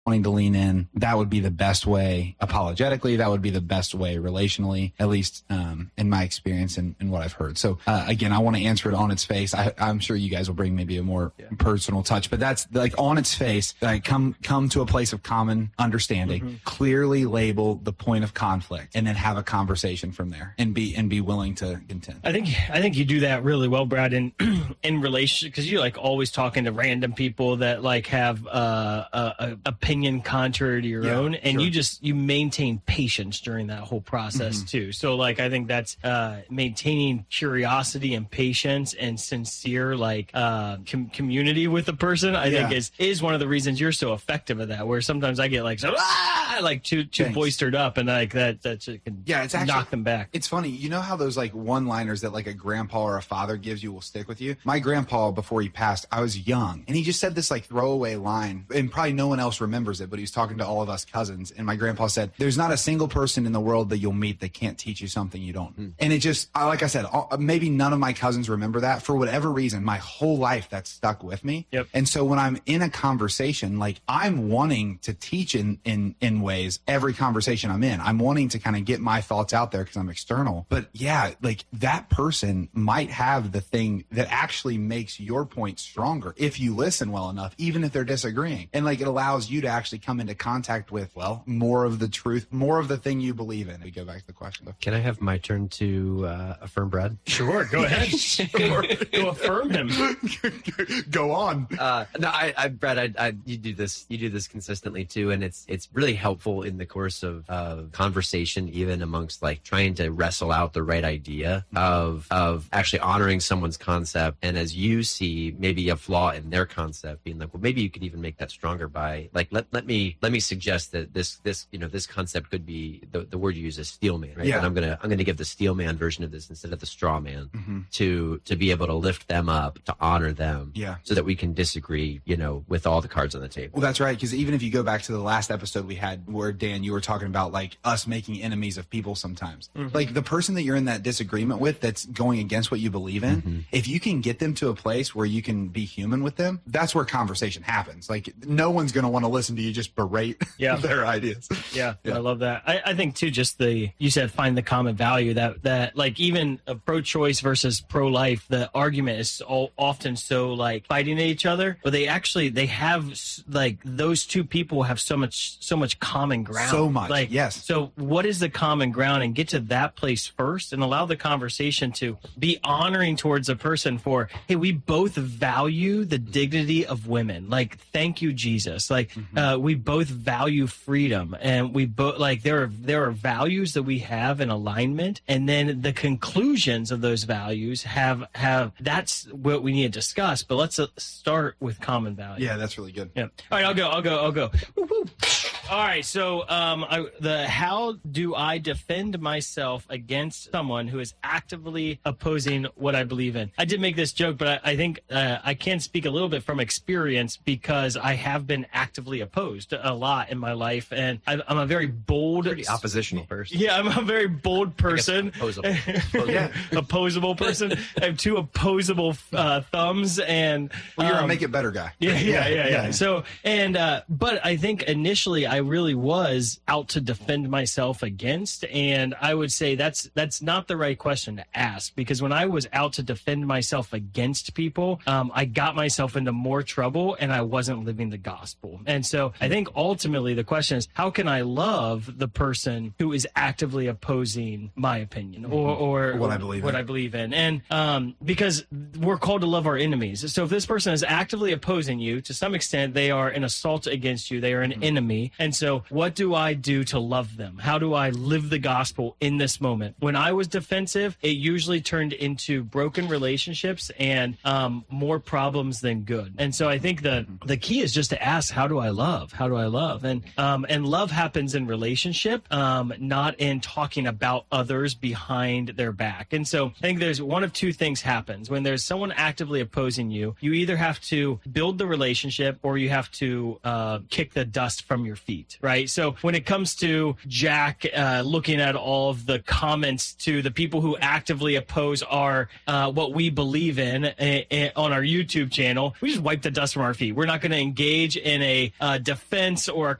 wanting to lean in, that would be the best way apologetically. That would be the best way relationally, at least in my experience and what I've heard. So again, I want to answer it on its face. I'm sure you guys will bring maybe a more personal touch, but that's like on its face, like come to a place of common understanding, clearly label the point of conflict, and then have a conversation from there and be willing to contend. I think you do that really well, Brad, in relationship, because you're like always talking to random people that like have a opinion contrary to your own, and you maintain patience during that whole process too. So like I think that's maintaining curiosity and patience and sincere like community with a person. I think is one of the reasons you're so effective at that. Where sometimes I get like too boistered up, and like that can it's actually, knock them back. It's funny, you know how those like one-liners that like a grandpa or a father gives you will stick with you. My grandpa, before he passed, I was young, and he just said this like throwaway line, and probably no one else remembers it, but he was talking to all of us cousins, and my grandpa said, "There's not a single person in the world that you'll meet that can't teach you something you don't." And it just, like I said, maybe none of my cousins remember that for whatever reason. My whole life that's stuck with me. And so when I'm in a conversation, like I'm wanting to teach in ways every conversation I'm in. I'm wanting to kind of get my thoughts out there because I'm external. But yeah, like that person might have the thing that actually makes your point stronger if you listen well enough, even if they're disagreeing. And like it allows you to actually come into contact with, well, more of the truth, more of the thing you believe in. We go back to the question. Can I have my turn to affirm Brad? Sure, go ahead. Go affirm him. Go on. Brad, you do this consistently too, and it's really helpful in the course of conversation, even amongst like trying to wrestle out the right idea of actually honoring someone's concept, and as you see maybe a flaw in their concept, being like, well, maybe you could even make that stronger by like let me suggest that this concept could be the word you use is steel man, right? And I'm gonna give the steel man version of this instead of the straw man to be able to lift them up, to honor them, so that we can disagree, with all the cards on the table. Well, that's right, because even if you go back to the last episode we had where Dan, you were talking about like us making enemies of people sometimes. Like the person that you're in that disagreement with that's going against what you believe in, if you can get them to a place where you can be human with them, that's where conversation happens. Like no one's going to want to listen to you just berate their ideas. I love that. I think too, just you said find the common value that like even pro-choice versus pro-life, the argument is often so like fighting at each other, but they have like those two people have so much common ground. So much, like, yes. So what is the common ground, and get to that place first and allow the conversation to be honoring towards a person for, hey, we both value the dignity of women. Like, thank you, Jesus. Like, we both value freedom, and we both like there are values that we have in alignment, and then the conclusions of those values have that's what we need to discuss. But let's start with common value. Yeah, that's really good. Yeah. All right, I'll go. Woo-hoo. All right, so how do I defend myself against someone who is actively opposing what I believe in? I did make this joke, but I think I can speak a little bit from experience because I have been actively opposed a lot in my life, and I'm a very bold, pretty oppositional person. Yeah, I'm a very bold person. Opposable person. I have two opposable thumbs, and you're a make it better guy. Yeah. So but I think initially I really was out to defend myself against, and I would say that's not the right question to ask, because when I was out to defend myself against people, I got myself into more trouble, and I wasn't living the gospel. And so I think ultimately the question is, how can I love the person who is actively opposing my opinion or what I believe in? And because we're called to love our enemies. So if this person is actively opposing you, to some extent, they are an assault against you. They are an enemy. And so what do I do to love them? How do I live the gospel in this moment? When I was defensive, it usually turned into broken relationships and more problems than good. And so I think the key is just to ask, how do I love? How do I love? And love happens in relationship, not in talking about others behind their back. And so I think there's one of two things happens. When there's someone actively opposing you, you either have to build the relationship or you have to kick the dust from your feet. feet, right? So when it comes to Jack looking at all of the comments to the people who actively oppose our what we believe in on our YouTube channel, we just wipe the dust from our feet. We're not going to engage in a defense or a